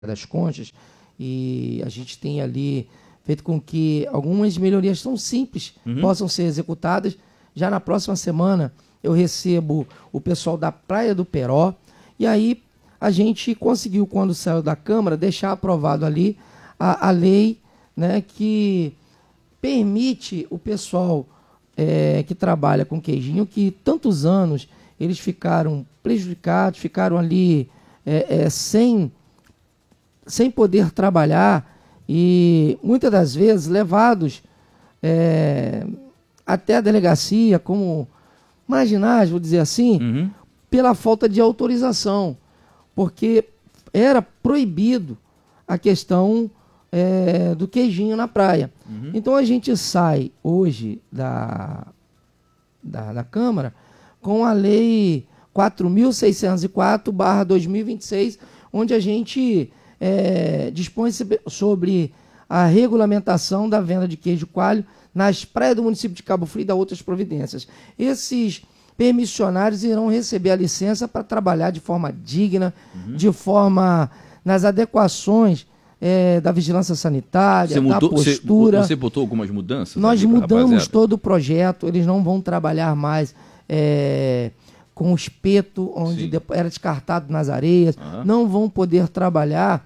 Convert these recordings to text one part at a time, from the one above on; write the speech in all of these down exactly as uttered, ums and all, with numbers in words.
das Conchas, e a gente tem ali feito com que algumas melhorias tão simples uhum. possam ser executadas. Já na próxima semana eu recebo o pessoal da Praia do Peró, e aí a gente conseguiu, quando saiu da Câmara, deixar aprovado ali a, a lei, né, que permite o pessoal é, que trabalha com queijinho, que tantos anos eles ficaram prejudicados, ficaram ali é, é, sem, sem poder trabalhar, e muitas das vezes levados é, até a delegacia como marginais, vou dizer assim, uhum. pela falta de autorização, porque era proibido a questão é, do queijinho na praia. Uhum. Então a gente sai hoje da, da, da Câmara com a Lei quatro mil seiscentos e quatro barra dois mil e vinte e seis, onde a gente é, dispõe sobre a regulamentação da venda de queijo coalho nas praias do município de Cabo Frio e da outras providências. Esses permissionários irão receber a licença para trabalhar de forma digna, uhum. de forma nas adequações é, da vigilância sanitária, você mudou, da postura. Você, você botou algumas mudanças? Nós mudamos todo o projeto, eles não vão trabalhar mais é, com o espeto, onde depois era descartado nas areias, uhum. não vão poder trabalhar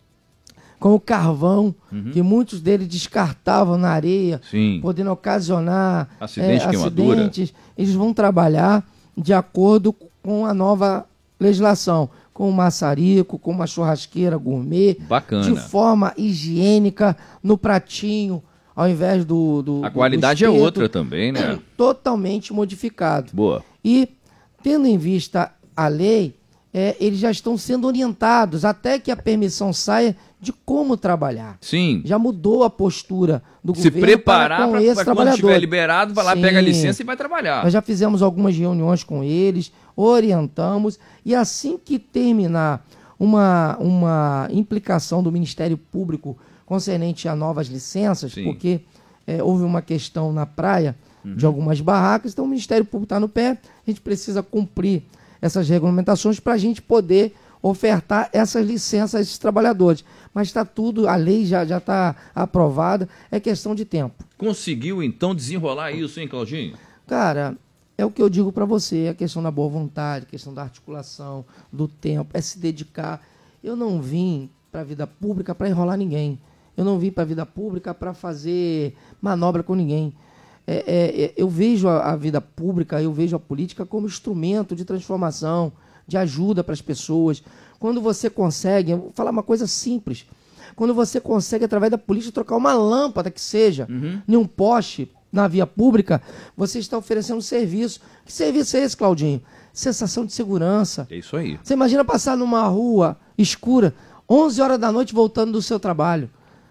com o carvão, uhum. que muitos deles descartavam na areia, Sim. podendo ocasionar Acidente, é, acidentes. Eles vão trabalhar de acordo com a nova legislação, com o maçarico, com uma churrasqueira gourmet, Bacana. de forma higiênica, no pratinho, ao invés do, do A qualidade do espeto, é outra também, né? Totalmente modificado. Boa. E, tendo em vista a lei, é, eles já estão sendo orientados até que a permissão saia de como trabalhar. Sim. Já mudou a postura do Se governo preparar para com esse para trabalhador. Quando estiver liberado, vai lá, Sim. pega a licença e vai trabalhar. Nós já fizemos algumas reuniões com eles, orientamos, e assim que terminar uma, uma implicação do Ministério Público concernente a novas licenças, Sim. porque é, houve uma questão na praia uhum. de algumas barracas, então o Ministério Público está no pé, a gente precisa cumprir essas regulamentações para a gente poder ofertar essas licenças a esses trabalhadores. Mas está tudo, a lei já já está aprovada, é questão de tempo. Conseguiu, então, desenrolar isso, hein, Claudinho? Cara, é o que eu digo para você, a questão da boa vontade, a questão da articulação, do tempo, é se dedicar. Eu não vim para a vida pública para enrolar ninguém. Eu não vim para a vida pública para fazer manobra com ninguém. É, é, eu vejo a, a vida pública, eu vejo a política como instrumento de transformação, de ajuda para as pessoas. Quando você consegue, eu vou falar uma coisa simples, quando você consegue, através da política, trocar uma lâmpada que seja, uhum. em um poste, na via pública, você está oferecendo um serviço. Que serviço é esse, Claudinho? Sensação de segurança. É isso aí. Você imagina passar numa rua escura, onze horas da noite, voltando do seu trabalho.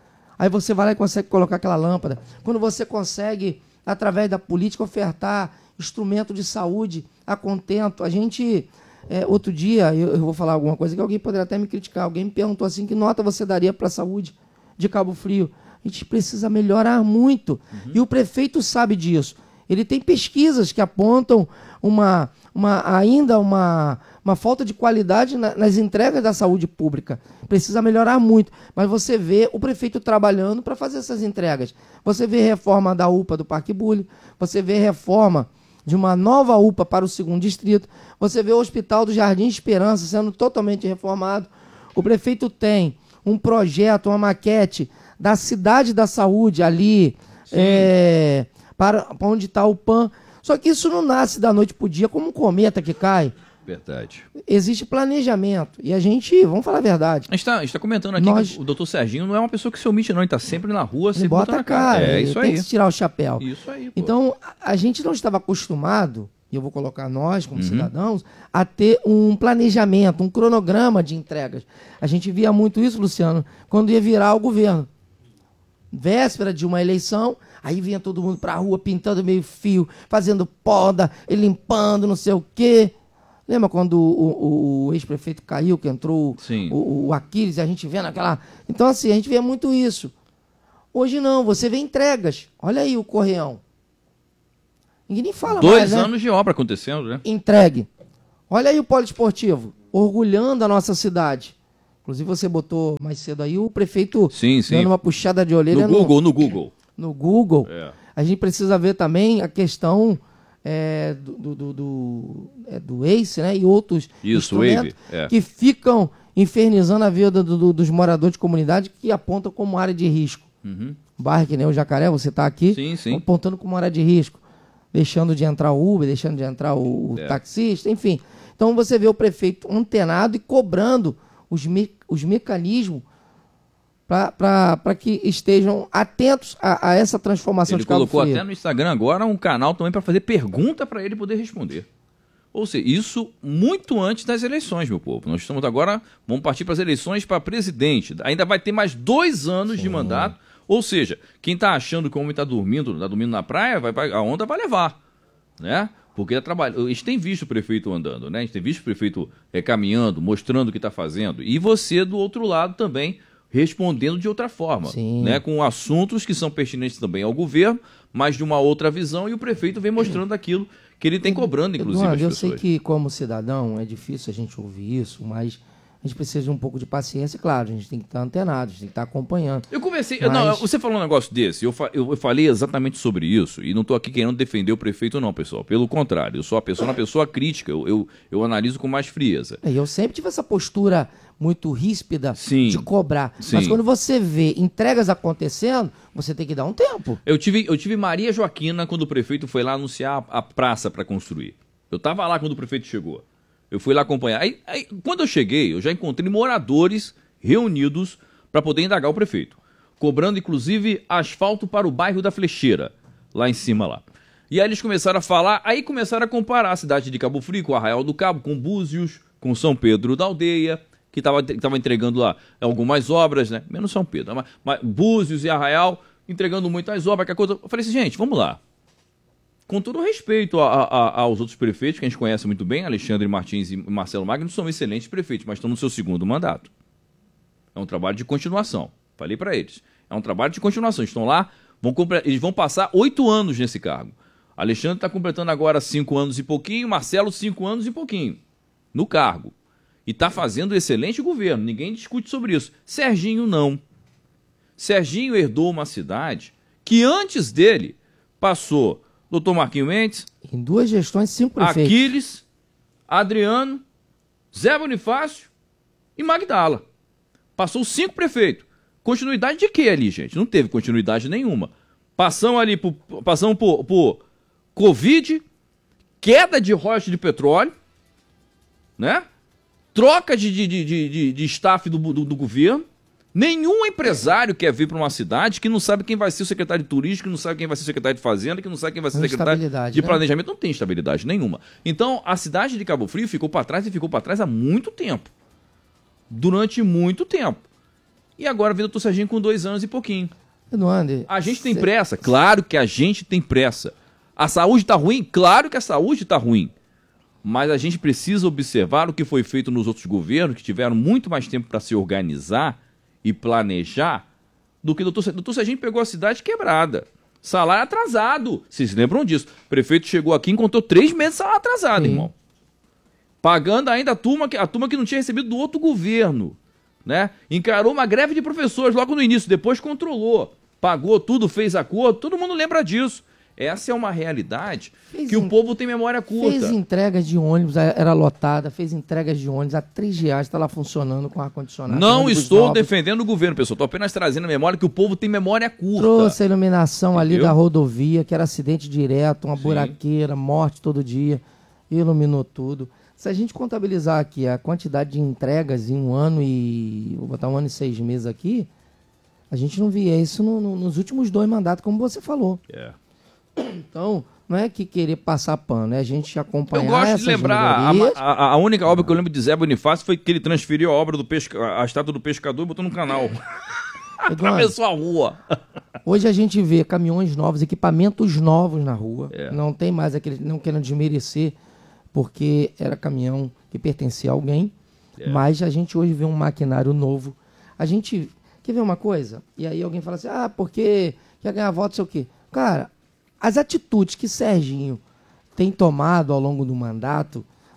Aí você vai lá e consegue colocar aquela lâmpada. Quando você consegue, através da política, ofertar instrumento de saúde a contento. A gente, é, outro dia, eu, eu vou falar alguma coisa que alguém poderia até me criticar. Alguém me perguntou assim, que nota você daria para a saúde de Cabo Frio? A gente precisa melhorar muito. Uhum. E o prefeito sabe disso. Ele tem pesquisas que apontam uma, uma, ainda uma, uma falta de qualidade na, nas entregas da saúde pública. Precisa melhorar muito. Mas você vê o prefeito trabalhando para fazer essas entregas. Você vê reforma da U P A do Parque Bulho, você vê reforma de uma nova U P A para o segundo distrito, você vê o Hospital do Jardim Esperança sendo totalmente reformado. O prefeito tem um projeto, uma maquete da Cidade da Saúde ali, é, para, para onde está o P A N. Só que isso não nasce da noite para o dia como um cometa que cai. Verdade. Existe planejamento. E a gente, vamos falar a verdade. A gente está tá comentando aqui Nós... que o doutor Serginho não é uma pessoa que se omite, não. Ele está sempre na rua, sempre bota a cara. É isso tem aí. que tirar o chapéu. Isso aí, pô. Então, a gente não estava acostumado, e eu vou colocar nós, como uhum. cidadãos, a ter um planejamento, um cronograma de entregas. A gente via muito isso, Luciano, quando ia virar o governo. Véspera de uma eleição, aí vinha todo mundo para a rua pintando meio fio, fazendo poda, e limpando, não sei o quê. Lembra quando o, o, o ex-prefeito caiu, que entrou o, o Aquiles, e a gente vendo aquela... Então, assim, a gente vê muito isso. Hoje não, você vê entregas. Olha aí o Correão. Ninguém nem fala Dois mais, né? anos de obra acontecendo, né? Entregue. Olha aí o poliesportivo, orgulhando a nossa cidade. Inclusive você botou mais cedo aí o prefeito sim, sim. dando uma puxada de orelha no Google, no, no Google. No Google. É. A gente precisa ver também a questão é, do, do, do, do, é, do ACE, né? E outros Isso, instrumentos Wave, é. que ficam infernizando a vida do, do, dos moradores de comunidade que apontam como área de risco. Uhum. Bairro que nem o Jacaré, você está aqui, sim, sim. apontando como área de risco. Deixando de entrar o Uber, deixando de entrar o, o é. taxista, enfim. Então você vê o prefeito antenado e cobrando os, me, os mecanismos para que estejam atentos a, a essa transformação ele de Cabo colocou Frio. até no Instagram agora um canal também para fazer pergunta para ele poder responder. Ou seja, isso muito antes das eleições, meu povo. Nós estamos agora, vamos partir para as eleições para presidente. Ainda vai ter mais dois anos Sim. de mandato. Ou seja, quem está achando que o homem está dormindo, está dormindo na praia, vai, vai, a onda vai levar, né? Porque é trabalho. A gente tem visto o prefeito andando, né? A gente tem visto o prefeito é, caminhando, mostrando o que está fazendo. E você, do outro lado, também respondendo de outra forma, Sim. né? Com assuntos que são pertinentes também ao governo, mas de uma outra visão, e o prefeito vem mostrando aquilo que ele tem cobrando, inclusive, Eduardo, as pessoas. Eu sei que, como cidadão, é difícil a gente ouvir isso, mas a gente precisa de um pouco de paciência, claro, a gente tem que estar antenado, a gente tem que estar acompanhando. Eu conversei, mas... não, você falou um negócio desse, eu, fa, eu, eu falei exatamente sobre isso, e não estou aqui querendo defender o prefeito não, pessoal, pelo contrário, eu sou a pessoa, uma pessoa crítica, eu, eu, eu analiso com mais frieza. É, eu sempre tive essa postura muito ríspida Sim, de cobrar, sim. mas quando você vê entregas acontecendo, você tem que dar um tempo. Eu tive, eu tive Maria Joaquina quando o prefeito foi lá anunciar a, a praça para construir, eu estava lá quando o prefeito chegou. Eu fui lá acompanhar. Aí, aí, quando eu cheguei, eu já encontrei moradores reunidos para poder indagar o prefeito. Cobrando, inclusive, asfalto para o bairro da Flecheira, lá em cima lá. E aí eles começaram a falar, aí começaram a comparar a cidade de Cabo Frio com Arraial do Cabo, com Búzios, com São Pedro da Aldeia, que estava que tava entregando lá algumas obras, né? Menos São Pedro, mas, mas Búzios e Arraial entregando muitas obras. Que a coisa... Eu falei assim, gente, vamos lá. Com todo respeito a, a, aos outros prefeitos, que a gente conhece muito bem, Alexandre Martins e Marcelo Magno, são excelentes prefeitos, mas estão no seu segundo mandato. É um trabalho de continuação. Falei para eles. É um trabalho de continuação. Estão lá, vão compre... eles vão passar oito anos nesse cargo. Alexandre está completando agora cinco anos e pouquinho, Marcelo cinco anos e pouquinho no cargo. E está fazendo um excelente governo, ninguém discute sobre isso. Serginho não. Serginho herdou uma cidade que antes dele passou doutor Marquinho Mendes, em duas gestões, cinco prefeitos. Aquiles, Adriano, Zé Bonifácio e Magdala. Passou cinco prefeitos. Continuidade de quê ali, gente? Não teve continuidade nenhuma. Passamos ali por, passamos por, por Covid, queda de rocha de petróleo, né? Troca de, de, de, de, de staff do, do, do governo. Nenhum empresário quer vir para uma cidade que não sabe quem vai ser o secretário de turismo, que não sabe quem vai ser o secretário de fazenda, que não sabe quem vai ser o secretário de planejamento. Né? Não tem estabilidade nenhuma. Então, a cidade de Cabo Frio ficou para trás e ficou para trás há muito tempo. Durante muito tempo. E agora vem o doutor Serginho com dois anos e pouquinho. Eduardo, a gente tem pressa? Claro que a gente tem pressa. A saúde está ruim? Claro que a saúde está ruim. Mas a gente precisa observar o que foi feito nos outros governos, que tiveram muito mais tempo para se organizar e planejar, do que o doutor, doutor Serginho pegou a cidade quebrada. Salário atrasado. Vocês lembram disso? O prefeito chegou aqui e encontrou três meses de salário atrasado, Sim. irmão. Pagando ainda a turma, que, a turma que não tinha recebido do outro governo. Né? Encarou uma greve de professores logo no início, depois controlou. Pagou tudo, fez acordo, todo mundo lembra disso. Essa é uma realidade fez que o povo tem memória curta. Fez entregas de ônibus, era lotada, fez entregas de ônibus a três reais, está lá funcionando com ar-condicionado. Não estou novos. defendendo o governo, pessoal. Estou apenas trazendo a memória que o povo tem memória curta. Trouxe a iluminação Entendeu? ali da rodovia, que era acidente direto, uma Sim. buraqueira, morte todo dia, iluminou tudo. Se a gente contabilizar aqui a quantidade de entregas em um ano e... vou botar um ano e seis meses aqui, a gente não via isso no, no, nos últimos dois mandatos, como você falou. É. Yeah. Então, não é que querer passar pano, é a gente acompanhar. Eu gosto de lembrar, a, a, a única obra que eu lembro de Zé Bonifácio foi que ele transferiu a obra do pesca, a estátua do pescador e botou no canal. Atravessou a rua. Hoje a gente vê caminhões novos, equipamentos novos na rua. É. Não tem mais aquele, não querendo desmerecer, porque era caminhão que pertencia a alguém. É. Mas a gente hoje vê um maquinário novo. A gente quer ver uma coisa? E aí alguém fala assim, ah, porque quer ganhar voto, sei o quê. Cara, as atitudes que Serginho tem tomado ao longo do mandato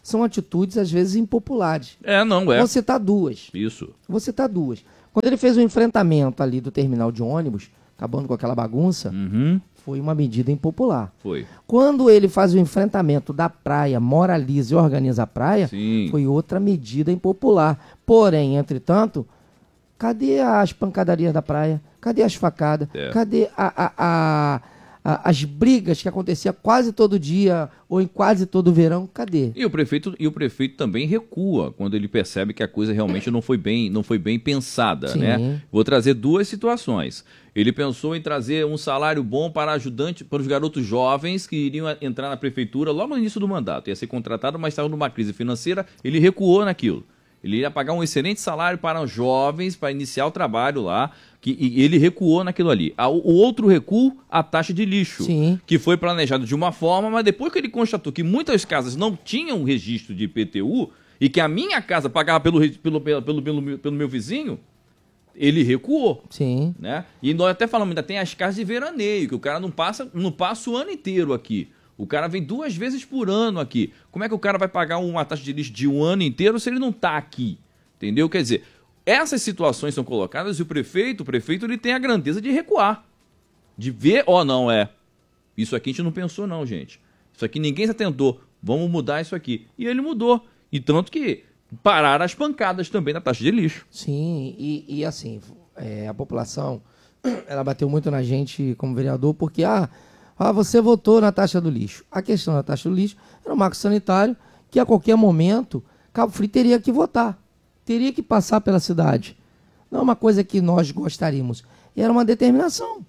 são atitudes, às vezes, impopulares. É, não é. Vou citar duas. Isso. Vou citar duas. Quando ele fez o enfrentamento ali do terminal de ônibus, acabando com aquela bagunça, Uhum. foi uma medida impopular. Foi. Quando ele faz o enfrentamento da praia, moraliza e organiza a praia, Sim. foi outra medida impopular. Porém, entretanto, cadê as pancadarias da praia? Cadê as facadas? É. Cadê a, a, a, a, as brigas que aconteciam quase todo dia ou em quase todo verão? Cadê? E o prefeito, e o prefeito também recua quando ele percebe que a coisa realmente não foi bem, não foi bem pensada, Sim. né? Vou trazer duas situações. Ele pensou em trazer um salário bom para ajudante, para os garotos jovens que iriam entrar na prefeitura logo no início do mandato. Ia ser contratado, mas estava numa crise financeira, ele recuou naquilo. Ele ia pagar um excelente salário para os jovens, para iniciar o trabalho lá, que, e ele recuou naquilo ali. O, o outro recuo, a taxa de lixo, Sim. que foi planejado de uma forma, mas depois que ele constatou que muitas casas não tinham registro de I P T U e que a minha casa pagava pelo, pelo, pelo, pelo, pelo, pelo meu vizinho, ele recuou. Sim. Né? E nós até falamos, ainda tem as casas de veraneio, que o cara não passa, não passa o ano inteiro aqui. O cara vem duas vezes por ano aqui. Como é que o cara vai pagar uma taxa de lixo de um ano inteiro se ele não está aqui? Entendeu? Quer dizer, essas situações são colocadas e o prefeito, o prefeito ele tem a grandeza de recuar. De ver, ó, oh, não, é. Isso aqui a gente não pensou não, gente. Isso aqui ninguém se atentou. Vamos mudar isso aqui. E ele mudou. E tanto que pararam as pancadas também na taxa de lixo. Sim, e, e assim, é, a população, ela bateu muito na gente como vereador, porque, ah, ah, você votou na taxa do lixo. A questão da taxa do lixo era um marco sanitário que a qualquer momento Cabo Frio teria que votar, teria que passar pela cidade. Não é uma coisa que nós gostaríamos, era uma determinação.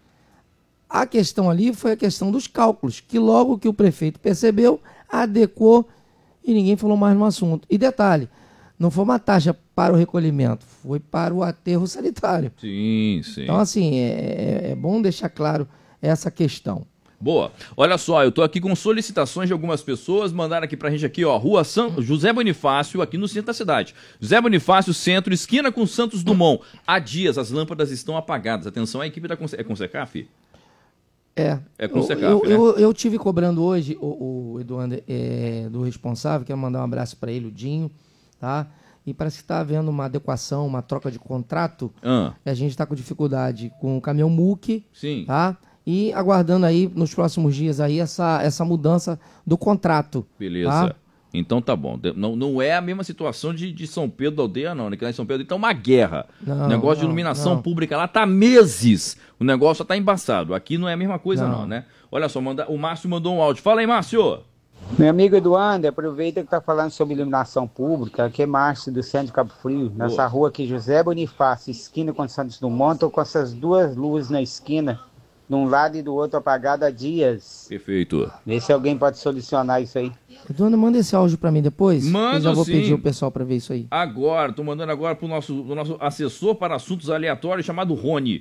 A questão ali foi a questão dos cálculos, que logo que o prefeito percebeu, adequou e ninguém falou mais no assunto. E detalhe, não foi uma taxa para o recolhimento, foi para o aterro sanitário. Sim, sim. Então, assim, é, é bom deixar claro essa questão. Boa. Olha só, eu tô aqui com solicitações de algumas pessoas, mandaram aqui pra gente aqui, ó, Rua São José Bonifácio, aqui no centro da cidade. José Bonifácio, centro, esquina com Santos Dumont. Há dias as lâmpadas estão apagadas. Atenção, a equipe da Conse- é Consecaf? É, É com o eu, Secaf, eu, né? eu, eu tive cobrando hoje o, o Eduardo é, do responsável, quero mandar um abraço para ele, o Dinho, tá? E parece que está havendo uma adequação, uma troca de contrato, Ah, e a gente está com dificuldade com o caminhão M U C, sim. tá? E aguardando aí nos próximos dias aí essa, essa mudança do contrato. Beleza. Tá? Então tá bom. De- Não, não é a mesma situação de, de São Pedro da Aldeia, não. Né? Que lá em São Pedro tá uma guerra. Não, o negócio de não, iluminação não. pública lá tá há meses. O negócio tá embaçado. Aqui não é a mesma coisa, não, Não. né? Olha só, manda, o Márcio mandou um áudio. Fala aí, Márcio. Meu amigo Eduardo, aproveita que está falando sobre iluminação pública. Aqui é Márcio do centro de Cabo Frio, nessa Boa. rua aqui, José Bonifácio, esquina com Santos Dumont. Estou com essas duas luzes na esquina, de um lado e do outro apagado há dias. Perfeito. Vê se alguém pode solucionar isso aí. Eduardo, manda esse áudio para mim depois. Manda Eu já vou sim. pedir o pessoal para ver isso aí. Agora, tô mandando agora pro nosso, pro nosso assessor para assuntos aleatórios chamado Rony.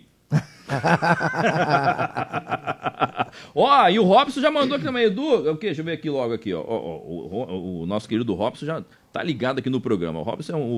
Ó, e o Robson já mandou aqui também, Edu. O quê? Deixa eu ver aqui logo aqui, ó. Ó, ó, o, o, o nosso querido Robson já tá ligado aqui no programa. O Robson é um